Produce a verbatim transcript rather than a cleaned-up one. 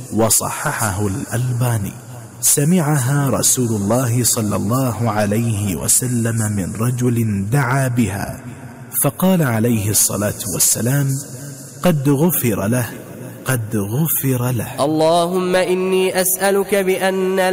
وصححه الألباني. سمعها رسول الله صلى الله عليه وسلم من رجل دعا بها، فقال عليه الصلاة والسلام: قد غفر له، قد غفر له. اللهم إني أسألك بأن